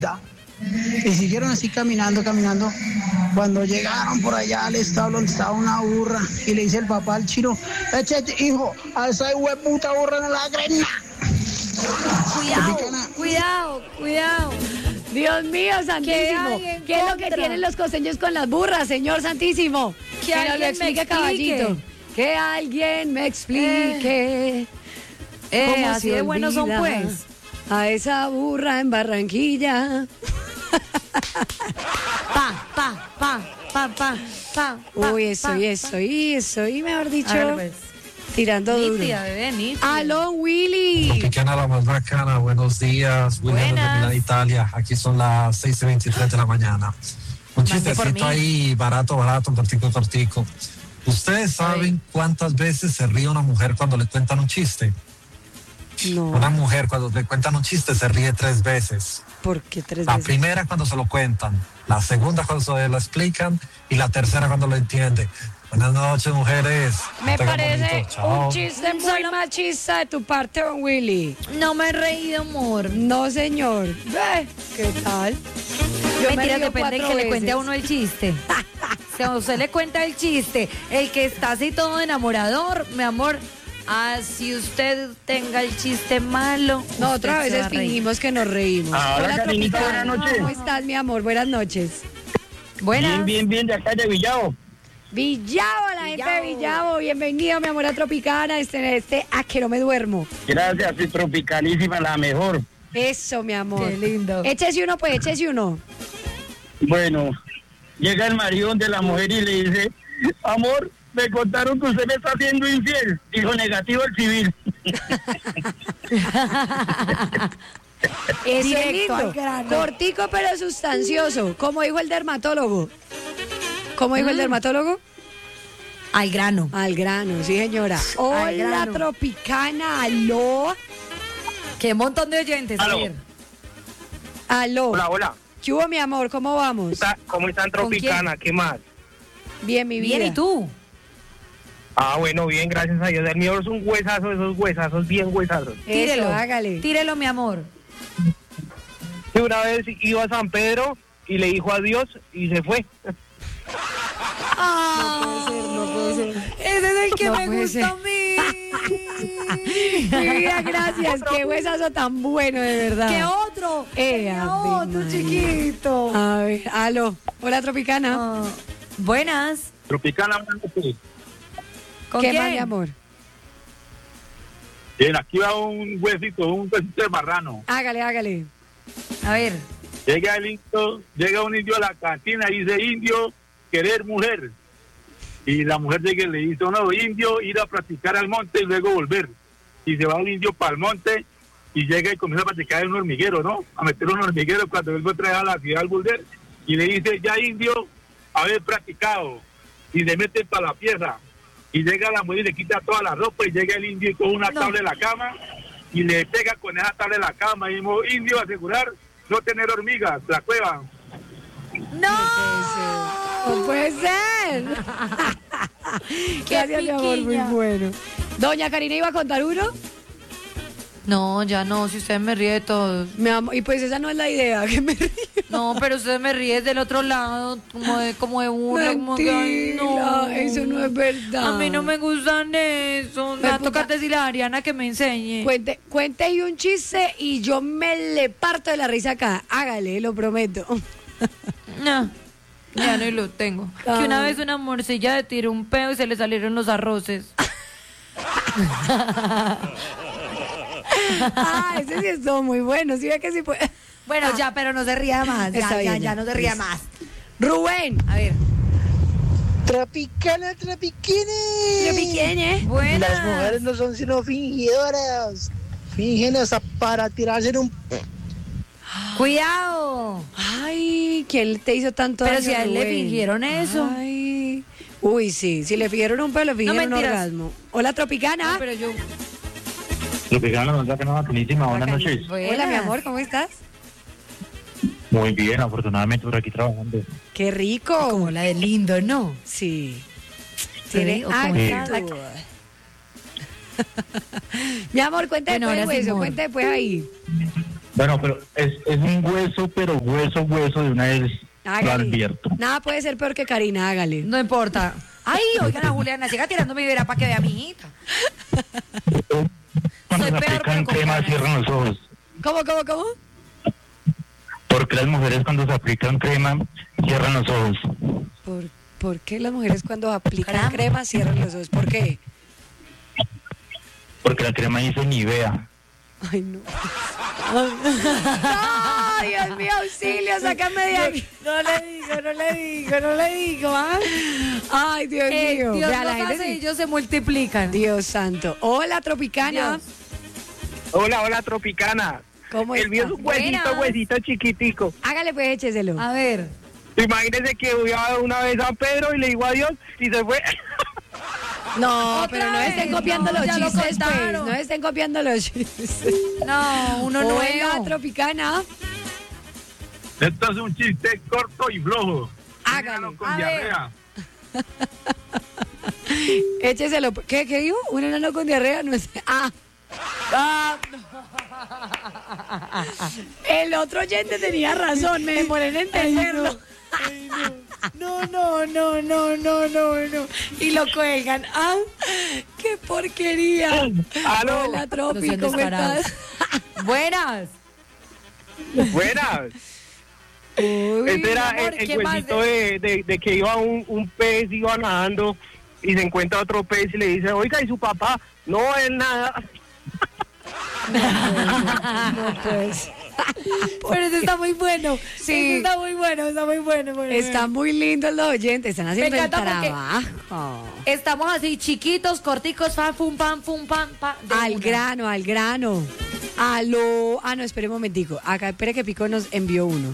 Y siguieron así caminando. Cuando llegaron por allá al establo donde estaba una burra, y le dice el papá al chino: échate, hijo, a esa hueputa burra no la grena. Cuidado. Dios mío, santísimo. ¿Qué es lo que tienen los costeños con las burras, señor santísimo? Que nos lo explique, caballito. Que alguien me explique. Así de buenos son, pues. A esa burra en Barranquilla. Uy, eso, y mejor dicho, tirando duro. Nítida, bebé, nítida. ¡Aló, Willy! Tropicana, la más bacana, buenos días. William de Milán, Italia. Aquí son las 6:23 de la mañana. Un chistecito ahí, barato, un tortico. ¿Ustedes saben cuántas veces se ríe una mujer cuando le cuentan un chiste? No. Una mujer cuando le cuentan un chiste se ríe 3 veces. ¿Por qué 3 veces? La primera cuando se lo cuentan, la segunda cuando se lo explican y la tercera cuando lo entiende. Buenas noches, mujeres. Me parece un chiste muy machista de tu parte, don Willy. No me he reído, amor. No, señor. ¿Qué tal? Mentira, depende de que le cuente a uno el chiste. Si a usted le cuenta el chiste, el que está así todo enamorador, mi amor, si usted tenga el chiste malo. No, otra vez fingimos que nos reímos. Hola, Karinita, buenas noches. ¿Cómo estás, mi amor? Buenas noches. Buenas. Bien, de acá de Villavo. La gente de Villavo. Bienvenido, mi amor, a Tropicana. A que no me duermo. Gracias, sí, tropicalísima, la mejor. Eso, mi amor. Qué lindo. Échese uno. Bueno, llega el marido de la mujer y le dice: amor, me contaron que usted me está haciendo infiel. Dijo: negativo el civil. Eso es lindo. Cortico pero sustancioso. Como dijo el dermatólogo. Al grano, sí, señora. Hola, Tropicana, aló. Qué montón de oyentes. Aló. Hola. ¿Qué hubo, mi amor? ¿Cómo vamos? ¿Cómo están, Tropicana? ¿Qué más? Bien, mi vida. Bien, ¿y tú? Bueno, bien, gracias a Dios. El mío es un huesazo, esos huesazos, bien huesazos. Eso, hágale. Tírelo, mi amor. Y una vez iba a San Pedro y le dijo adiós y se fue. No puede ser. Ese es el que me gusta a mí. Mi vida, gracias. Qué huesazo tan bueno, de verdad. ¿Qué otro? Otro chiquito. A ver, aló. Hola, Tropicana. Buenas. Tropicana, ¿Con ¿Qué quién? más, mi amor? Bien, aquí va un huesito de marrano. Hágale. A ver. Llega un indio a la cantina y dice: indio, querer mujer. Y la mujer llega y le dice: no, indio, ir a practicar al monte y luego volver. Y se va el indio para el monte y llega y comienza a practicar en un hormiguero, ¿no? A meter un hormiguero. Cuando vuelve otra vez a la ciudad al volver y le dice: ya, indio, haber practicado. Y le mete para la pieza. Y llega la mujer y le quita toda la ropa y llega el indio y coge una tabla de la cama y le pega con esa tabla de la cama y dijo: indio, asegurar no tener hormigas, la cueva. No puede ser. Gracias, mi amor, muy bueno. Doña Karina, ¿iba a contar uno? No, ya no, si usted me ríe de todos. Mi amor, y pues esa no es la idea, que me río. No, pero usted me ríe del otro lado, como de burla, como que, ay, no, eso no es verdad. A mí no me gustan eso. Me va a tocar decirle a Ariana que me enseñe. Cuente ahí un chiste y yo me le parto de la risa acá. Hágale, lo prometo. No, ya no lo tengo. Que una vez una morcilla le tiró un pedo y se le salieron los arroces. Ese sí estuvo muy bueno. Sí ve que sí puede. Bueno, ya, pero no se ría más. Ya no se ría más. Rubén, a ver. Tropicana. Buenas. Las mujeres no son sino fingidoras. Fingen hasta para tirarse en un... Cuidado. Ay, ¿quién te hizo tanto daño, Pero si a él le Rubén? fingieron eso. Ay. Uy, sí, si le fingieron un pelo, le fingieron un orgasmo. Hola, Tropicana. No, pero yo... Tropicana, nos da que no, bacanísima, buenas noches. Hola, mi amor, ¿cómo estás? Muy bien, afortunadamente por aquí trabajando. Qué rico. Como la de lindo, ¿no? Sí. Tiene actitud. Mi amor, cuenta Bueno, después ahora sí, eso, amor. cuenta después ahí. Bueno, pero es un hueso, pero hueso de una vez. Hágale. Lo advierto. Nada puede ser peor que Karina, hágale. No importa. Ay, oigan a Juliana, siga tirando mi vera para que vea a mi hijita. Cuando Soy se peor, aplican pero con crema, ganas. cierran los ojos. ¿Cómo? Porque las mujeres cuando se aplican crema, cierran los ojos. ¿Por qué las mujeres cuando aplican crema cierran los ojos? ¿Por qué? Porque la crema dice Nivea. Ay, no. ¡Ay, Dios mío, auxilio, sácame de aquí! No le digo, ¿ah? Ay, Dios mío. Dios Vea, la los gente hace sí. y ellos se multiplican. Dios santo. Hola, Tropicana. Dios. Hola, Tropicana. ¿Cómo El mío es está? un huesito chiquitico. Hágale pues, écheselo. A ver. Imagínese que voy a una vez a Pedro y le digo adiós y se fue. No, Otra pero no vez, estén copiando no, los ya lo chistes, pues. contaron. No estén copiando los chistes. No, uno Hola, nuevo. Tropicana. Esto es un chiste corto y flojo. Hágale. Con A ver. diarrea. Écheselo. ¿Qué dijo? ¿Un enano con diarrea? No es... El otro oyente tenía razón, me demoré en entenderlo. No. Y lo cuelgan. ¡Ah! ¡Qué porquería! Aló. Hola, Tropi, No sean ¿cómo descarados. estás? Buenas. Buenas. Uy, Este era amor, el ¿qué más huesito de que iba un pez, iba nadando y se encuentra otro pez y le dice, oiga, ¿y su papá? No, él nada. no, pues. Pero eso está muy bueno. Sí. Eso está muy bueno. Está muy lindo los oyentes, están haciendo el encanta porque- trabajo. Estamos así, chiquitos, corticos, fan, fum, pam, pa. de Al una. grano. Aló. No, espere un momentico. Acá, espere que Pico nos envió uno.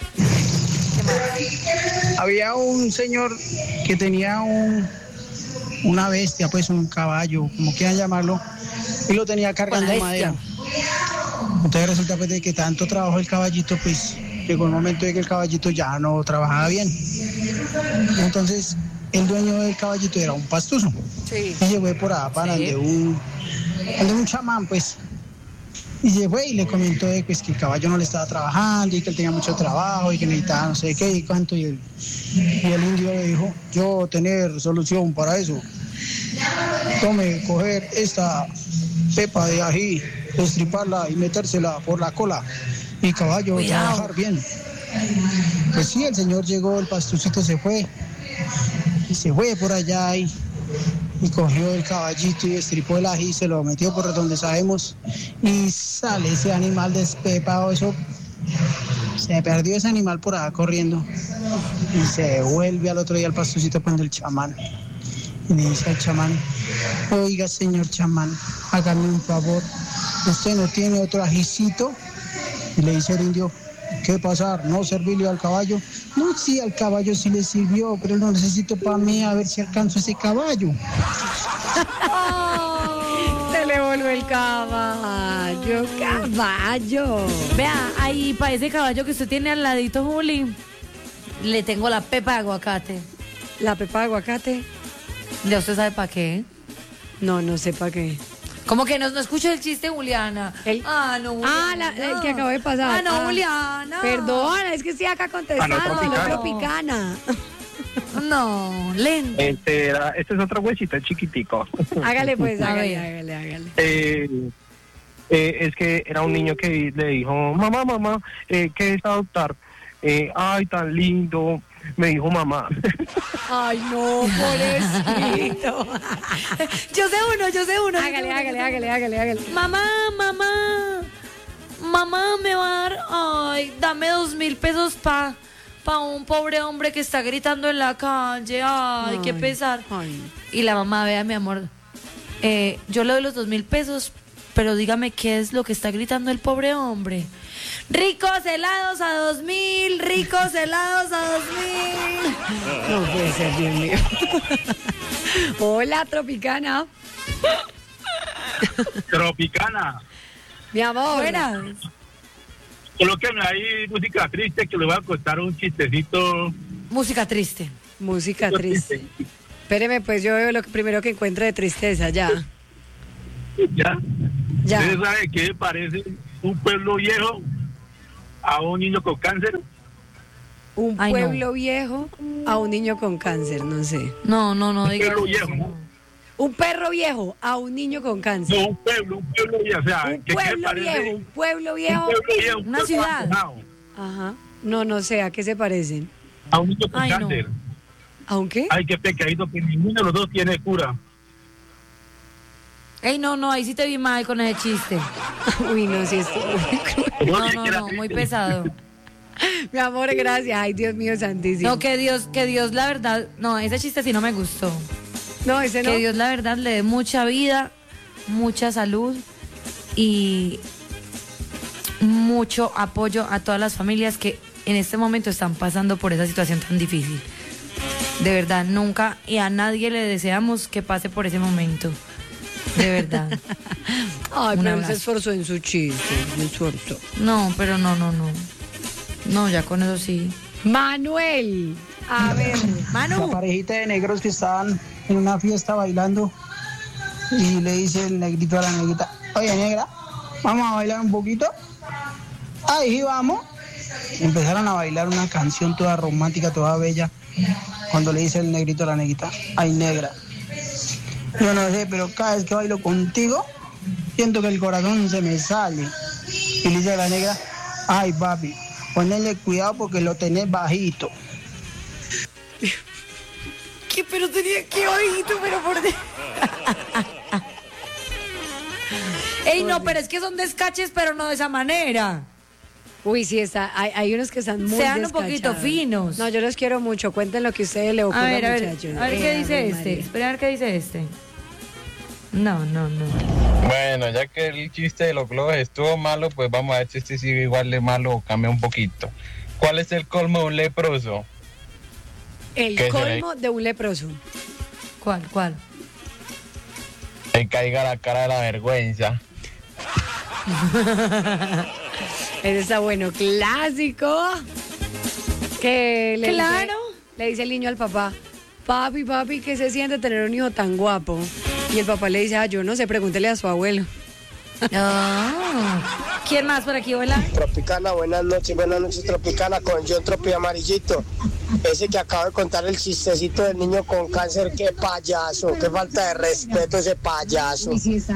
Había un señor que tenía una bestia, pues un caballo, como quieran llamarlo, y lo tenía cargando Una madera. Entonces resulta pues de que tanto trabajó el caballito, pues llegó el momento de que el caballito ya no trabajaba bien. Entonces el dueño del caballito era un pastuso. Sí. Y llegó por allá para Sí. de un chamán, pues. Y se fue y le comentó de, pues, que el caballo no le estaba trabajando y que él tenía mucho trabajo y que necesitaba no sé qué y cuánto. Y el indio le dijo, yo tener solución para eso. Tome, coger esta pepa de ají, destriparla y metérsela por la cola. Y caballo, Cuidado. trabajar bien. Pues sí, el señor llegó, el pastucito se fue. Y se fue por allá y cogió el caballito y destripó el ají, se lo metió por donde sabemos y sale ese animal despepado, eso se perdió ese animal por allá corriendo y se vuelve al otro día al pastucito cuando el chamán y le dice al chamán, oiga señor chamán, hágame un favor, usted no tiene otro ajicito, y le dice el indio, ¿qué pasar? ¿No servirle al caballo? No, sí, al caballo sí le sirvió, pero lo necesito para mí, a ver si alcanzo ese caballo. Se le volvió el caballo. Vea, ahí para ese caballo que usted tiene al ladito, Juli, le tengo la pepa de aguacate. La pepa de aguacate. ¿Ya usted sabe para qué? No sé para qué. ¿Cómo que no escucho el chiste, Juliana? El- No, Juliana. El que acabó de pasar. No, Juliana. Perdona, es que estoy acá contestando. Tropicana. Tropicana. No, lento. Este es otro huesito chiquitico. Hágale pues, A hágale. Es que era un niño que le dijo, mamá, ¿qué es adoptar? Ay, tan lindo, me dijo mamá. Ay, no, pobrecito. Yo sé uno. Hágale. Mamá, me va a dar, ay, dame 2,000 pesos pa un pobre hombre que está gritando en la calle, ay, qué pesar. Ay. Y la mamá, vea, mi amor, yo le doy los 2,000 pesos, pero dígame qué es lo que está gritando el pobre hombre. Ricos helados a 2,000, ricos helados a 2,000. No puede ser, Dios mío. Hola, Tropicana. Tropicana. Mi amor. Buenas. Colóquenme ahí música triste que le voy a contar un chistecito. Música triste. Música triste. Espéreme, pues yo veo lo primero que encuentre de tristeza, ya. ¿Ya? Ya. ¿Ustedes saben qué me parece un pueblo viejo a un niño con cáncer. Un pueblo viejo a un niño con cáncer, no sé. No, diga eso. Viejo, ¿no? Un perro viejo a un niño con cáncer. No, un pueblo viejo, o sea, un pueblo viejo, una ciudad. Ajá. No sé, ¿a qué se parecen? A un niño con cáncer. ¿A un qué? Ay, qué pecadito, que ninguno de los dos tiene cura. Ey, no, ahí sí te vi mal con ese chiste. Uy, no, sí estoy No, muy pesado. Mi amor, gracias. Ay, Dios mío santísimo. No, que Dios, la verdad, no, ese chiste sí no me gustó. No, ese no. Que Dios, la verdad, le dé mucha vida, mucha salud y mucho apoyo a todas las familias que en este momento están pasando por esa situación tan difícil. De verdad, nunca y a nadie le deseamos que pase por ese momento. De verdad. Ay, pero él se esforzó en su chiste, me esforzó. No, pero no. No, ya con eso sí. Manuel, a ver, Manu. La parejita de negros que estaban en una fiesta bailando y le dice el negrito a la negrita: oye, negra, vamos a bailar un poquito. Ahí vamos. Empezaron a bailar una canción toda romántica, toda bella. Cuando le dice el negrito a la negrita: ay, negra, yo no sé, pero cada vez que bailo contigo siento que el corazón se me sale. Y le dice a la negra: ay, papi, ponle cuidado porque lo tenés bajito. ¿Qué? Pero tenía que bajito, pero por... Ey, no, pero es que son descaches, pero no de esa manera. Uy, sí, hay unos que están muy sean un poquito finos. No, yo los quiero mucho. Cuenten lo que a ustedes le ocurra, muchachos. A ver qué dice este. Espera a ver qué dice este. No. Bueno, ya que el chiste de los globos estuvo malo, pues vamos a ver si este sigue igual de malo o cambia un poquito. ¿Cuál es el colmo de un leproso? El colmo de un leproso. ¿Cuál? Que caiga la cara de la vergüenza. Ese está bueno, clásico. Que le dice el niño al papá: papi, ¿qué se siente tener un hijo tan guapo? Y el papá le dice: yo no sé, pregúntele a su abuelo. ¿Quién más por aquí, hola? Tropicana, buenas noches, Tropicana, con John Tropi Amarillito. Ese que acabo de contar el chistecito del niño con cáncer, qué payaso, qué falta de respeto ese payaso.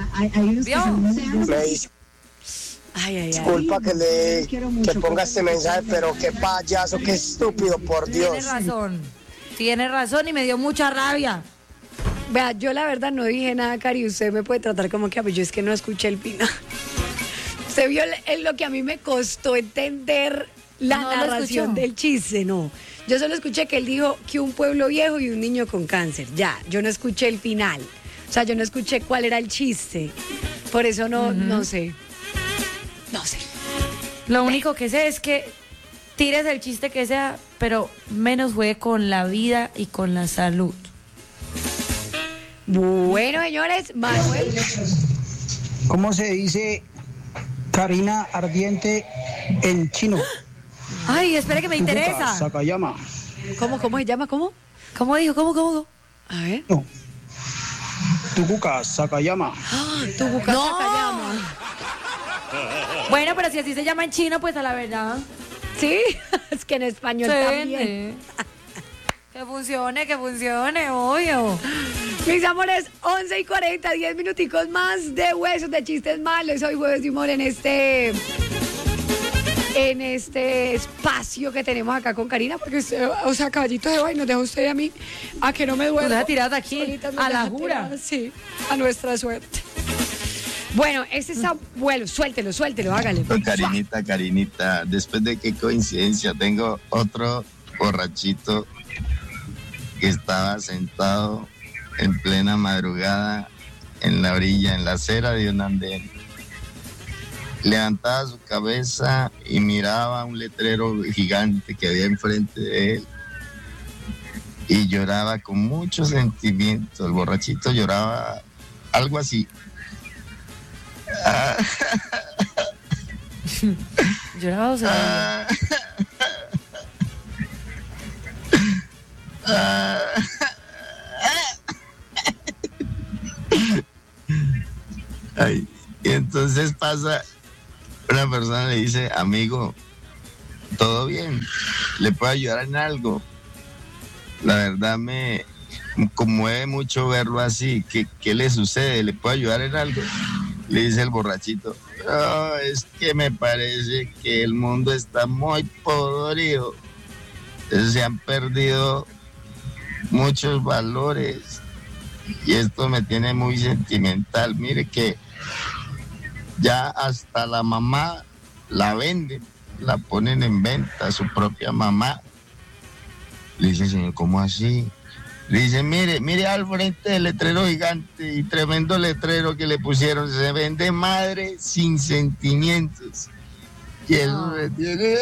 Me dice: disculpa que ponga este mensaje, pero qué payaso, qué estúpido, por Dios. Tiene razón y me dio mucha rabia. Vea, yo la verdad no dije nada, Cari, usted me puede tratar como que yo es que no escuché el final. Usted vio lo que a mí me costó entender la narración del chiste, no. Yo solo escuché que él dijo que un pueblo viejo y un niño con cáncer, ya, yo no escuché el final. O sea, yo no escuché cuál era el chiste. Por eso no sé. No sé. Lo único que sé es que tires el chiste que sea, pero menos juegue con la vida y con la salud. Bueno, señores, Manuel. ¿Cómo se dice Karina ardiente en chino? Ay, espera que me interesa. Sakayama. ¿Cómo se llama? ¿Cómo? ¿Cómo dijo? ¿Cómo? A ver. No. Tukuka Sakayama. Tukuka Sakayama. Bueno, pero si así se llama en chino, pues a la verdad. Sí, es que en español también. Que funcione, obvio. Mis amores, 11:40, 10 minuticos más de huesos de chistes malos. Hoy jueves de humor en este espacio que tenemos acá con Karina, porque usted, o sea, caballito de hoy nos deja usted y a mí a que no me duermo. Nos deja tiradas aquí, a la jura. Sí, a nuestra suerte. Bueno, ese está bueno, suéltelo, hágale. Karinita, después de qué coincidencia, tengo otro borrachito que estaba sentado en plena madrugada en la orilla, en la acera de un andén. Levantaba su cabeza y miraba un letrero gigante que había enfrente de él y lloraba con mucho sentimiento. El borrachito lloraba algo así. ¿Lloraba o sea? Ay, y entonces pasa una persona le dice, amigo, ¿todo bien? ¿Le puedo ayudar en algo? La verdad me conmueve mucho verlo así. ¿Qué le sucede? ¿Le puedo ayudar en algo? Le dice el borrachito, no, es que me parece que el mundo está muy podrido. Se han perdido muchos valores y esto me tiene muy sentimental. Mire que ya hasta la mamá la venden, la ponen en venta, su propia mamá. Le dice, señor, ¿cómo así? Le dice, mire al frente del letrero gigante y tremendo letrero que le pusieron, se vende madre sin sentimientos. Y eso me tiene...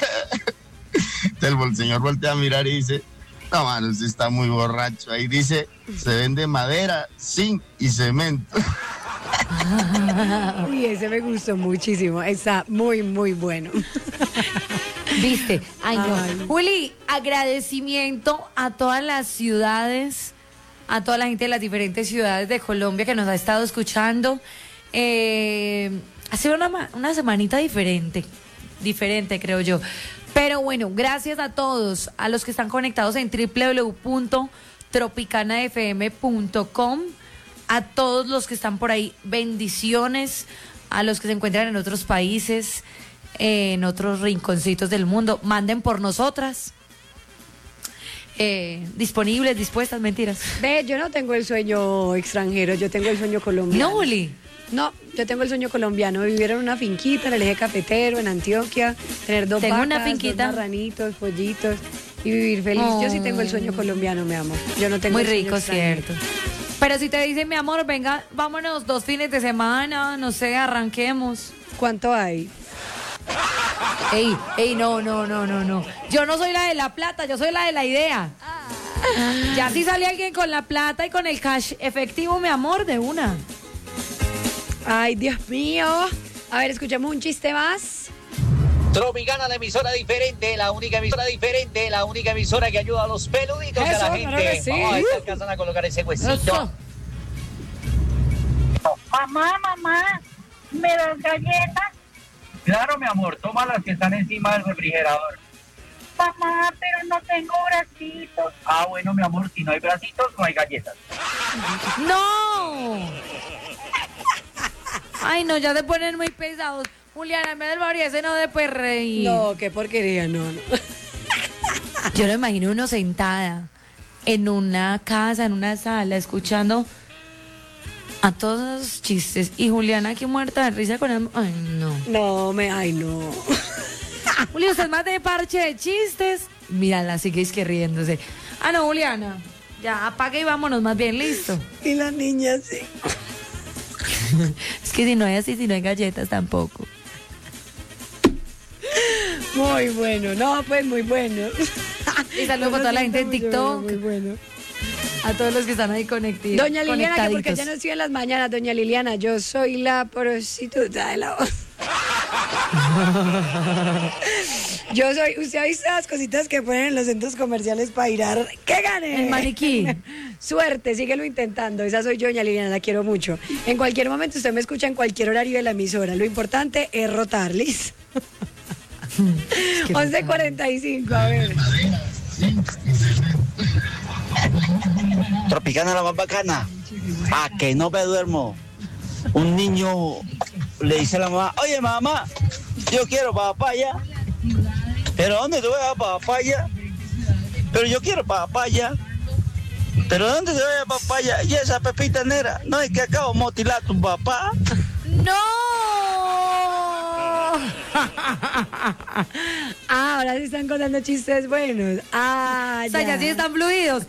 El señor voltea a mirar y dice, no, mano, usted está muy borracho. Ahí dice, se vende madera, zinc y cemento. Uy, ese me gustó muchísimo. Está muy, muy bueno. ¿Viste? Ay, no. Juli, agradecimiento a todas las ciudades, a toda la gente de las diferentes ciudades de Colombia que nos ha estado escuchando. Ha sido una semanita diferente, creo yo. Pero bueno, gracias a todos, a los que están conectados en www.tropicanafm.com, a todos los que están por ahí, bendiciones, a los que se encuentran en otros países, en otros rinconcitos del mundo, manden por nosotras. Disponibles, dispuestas, mentiras. Ve, yo no tengo el sueño extranjero, yo tengo el sueño colombiano. No, Juli. No, yo tengo el sueño colombiano, vivir en una finquita en el eje cafetero, en Antioquia, tener dos vacas, una finquita, 2 marranitos, pollitos y vivir feliz. Yo sí tengo el sueño colombiano, mi amor. Yo no tengo muy el sueño rico, extranjero. cierto. Pero si te dicen, mi amor, venga, vámonos 2 fines de semana, no sé, arranquemos. ¿Cuánto hay? Ey, no. Yo no soy la de la plata, yo soy la de la idea. Ya si sale alguien con la plata y con el cash efectivo, mi amor, de una. Ay, Dios mío. A ver, escuchamos un chiste más. Tropicana, la emisora diferente, la única emisora diferente, la única emisora que ayuda a los peluditos de la gente. Sí. Vamos a ver si alcanzan a colocar ese huesito. Eso. Mamá, ¿me das galletas? Claro, mi amor, toma las que están encima del refrigerador. Mamá, pero no tengo bracitos. Ah, bueno, mi amor, si no hay bracitos, no hay galletas. ¡No! Ay, no, ya se ponen muy pesados. Juliana, me del barrio ese no de pues reír. No, qué porquería, no. Yo lo imagino uno sentada en una casa, en una sala, escuchando a todos esos chistes. Y Juliana aquí muerta de risa con el... Ay, no. Ay, no. Juli, usted es más de parche de chistes. Mírala, sigue riéndose. Ah, no, Juliana. Ya, apaga y vámonos más bien, listo. Y la niña sí. Es que si no hay así, si no hay galletas tampoco. Muy bueno, no, pues muy bueno. Y saludos a toda la gente en TikTok. Muy bueno. A todos los que están ahí conectados. Doña Liliana, que porque ya no estoy en las mañanas, doña Liliana, yo soy la prostituta de la voz. Yo soy, usted ha visto las cositas que ponen en los centros comerciales para ir a... ¡Que gane! El maniquí. Suerte, síguelo intentando. Esa soy yo, doña Liliana, la quiero mucho. En cualquier momento usted me escucha en cualquier horario de la emisora. Lo importante es rotar, ¿listo? 11:45, a ver. Tropicana, la más bacana. ¿A que no me duermo? Un niño le dice a la mamá, oye, mamá, yo quiero papaya. ¿Pero dónde te voy a dar papaya? Pero yo quiero papaya. ¿Pero dónde te voy a dar papaya? Y esa pepita negra, no es que acabo de motilar a tu papá. ¡No! Ahora sí están contando chistes buenos. O sea, ya sí están fluidos.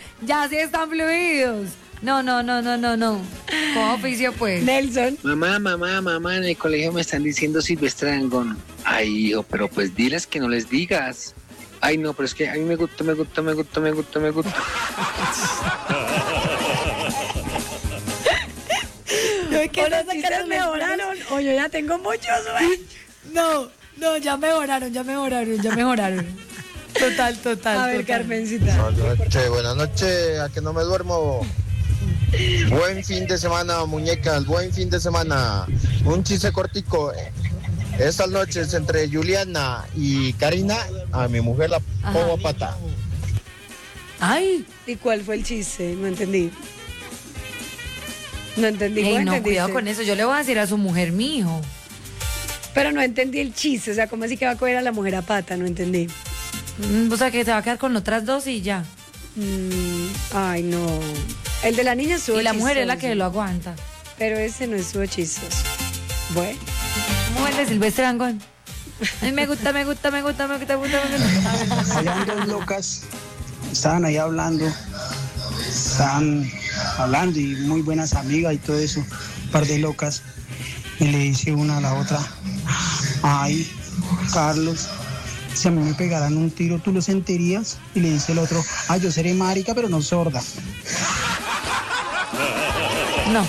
No. ¿Cómo oficio, pues? Nelson. Mamá, en el colegio me están diciendo Silvestre Dangond. Ay, hijo, pero pues diles que no les digas. Ay, no, pero es que a mí me gusta. Ahora las caras mejoraron. O yo ya tengo muchos, güey. No, ya mejoraron. Total. A ver, Carmencita. Buenas noches, a que no me duermo. Buen fin de semana, muñecas, buen fin de semana. Un chiste cortico. Estas noches entre Juliana y Karina, a mi mujer la pongo a pata. Ay, ¿y cuál fue el chiste? No entendí. No entendí. Ey, no, cuidado con eso. Yo le voy a decir a su mujer, mijo. Pero no entendí el chiste. O sea, ¿cómo así que va a coger a la mujer a pata? No entendí. O sea, que se va a quedar con otras dos y ya. Ay, no. El de la niña estuvo Y la mujer chistoso. es la que lo aguanta. Pero ese no estuvo chistoso. Bueno. Mujer de Silvestre Dangond. Ay, me gusta. Habían dos locas, estaban ahí hablando y muy buenas amigas y todo eso, un par de locas, y le dice una a la otra, ay, Carlos, si a mí me pegaran un tiro, ¿tú lo sentirías? Y le dice el otro, ay, yo seré marica, pero no sorda. No.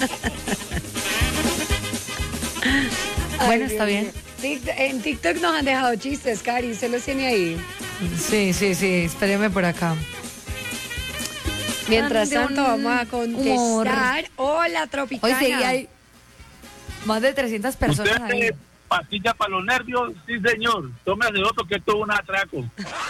Bueno, está bien. En TikTok nos han dejado chistes, Cari, ¿se los tiene ahí? Sí, espéreme por acá. Mientras tanto, vamos a contestar. Hola, Tropicana. Hoy sí hay más de 300 personas ¿Usted ahí. pastilla para los nervios? Sí, señor. Tómese otro que esto es un atraco.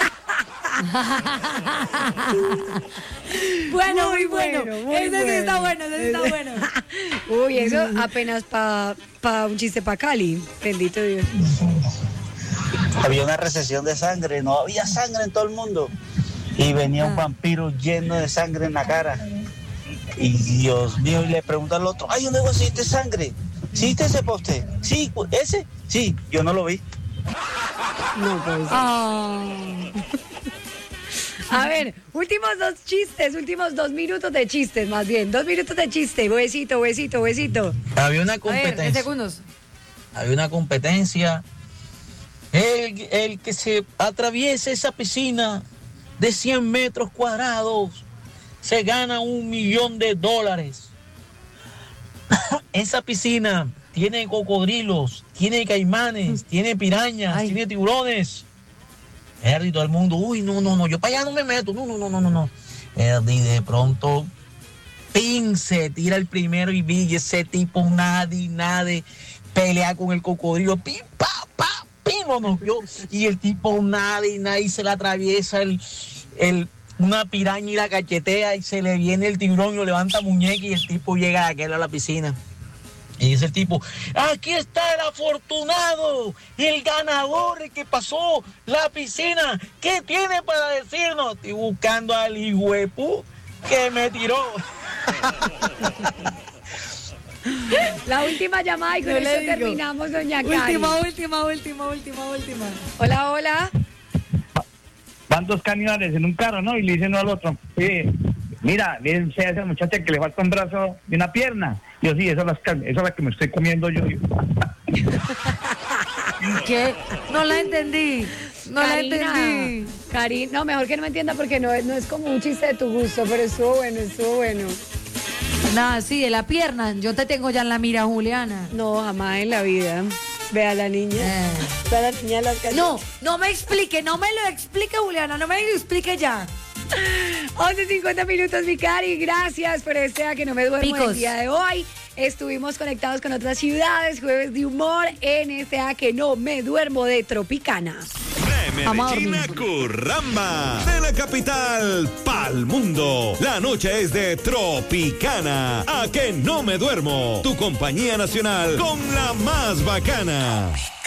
Bueno, muy bueno. Ese sí está bueno, Uy, eso apenas para un chiste para Cali. Bendito Dios. Había una recesión de sangre, no había sangre en todo el mundo. Y venía un vampiro lleno de sangre en la cara. Y Dios mío, y le pregunta al otro, ay, ¿dónde conseguiste sangre? ¿Sí viste ese poste? Sí, ¿ese? Sí, yo no lo vi. No, pues. A ver, últimos 2 minutos de chistes, más bien. 2 minutos de chiste. Huesito. Había una competencia. A ver, 10 segundos. Había una competencia. El que se atraviese esa piscina de 100 metros cuadrados se gana $1 millón. Esa piscina tiene cocodrilos, tiene caimanes, tiene pirañas, tiene tiburones. Y todo el mundo, uy, no, yo para allá no me meto, no. Y de pronto, ¡ping! Se tira el primero y vi ese tipo nadie, pelea con el cocodrilo, ¡pim, pa, pa! ¡Pim! No, y el tipo nadie, se le atraviesa una piraña y la cachetea y se le viene el tiburón y lo levanta muñeca y el tipo llega a la piscina. Y dice el tipo, aquí está el afortunado, el ganador, el que pasó la piscina. ¿Qué tiene para decirnos? Estoy buscando al hijuepú que me tiró. La última llamada y con eso terminamos, doña Cari. Última. Hola. Van dos cañones en un carro, ¿no? Y le dicen uno al otro, mira, a esa muchacha que le falta un brazo y una pierna. Yo sí, esa es la que me estoy comiendo yo. ¿Qué? No la entendí. Cari, no, mejor que no me entienda porque no es como un chiste de tu gusto, pero estuvo bueno. Nada, sí, de la pierna. Yo te tengo ya en la mira, Juliana. No, jamás en la vida. Ve a la niña. Ve a la niña de las calles. No me explique, Juliana, no me lo explique ya. 11:50 minutos, mi Cari. Gracias por A que no me duermo el día de hoy. Estuvimos conectados con otras ciudades, jueves de humor en A que no me duermo de Tropicana. De Medellín a Curramba, de la capital pa'l mundo. La noche es de Tropicana. A que no me duermo. Tu compañía nacional con la más bacana.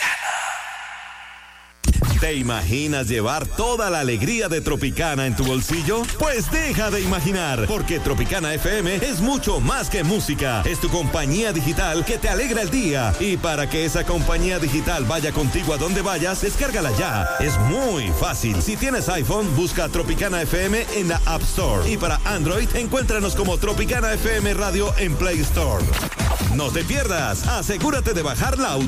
¿Te imaginas llevar toda la alegría de Tropicana en tu bolsillo? Pues deja de imaginar, porque Tropicana FM es mucho más que música. Es tu compañía digital que te alegra el día. Y para que esa compañía digital vaya contigo a donde vayas, descárgala ya. Es muy fácil. Si tienes iPhone, busca Tropicana FM en la App Store. Y para Android, encuéntranos como Tropicana FM Radio en Play Store. No te pierdas. Asegúrate de bajar la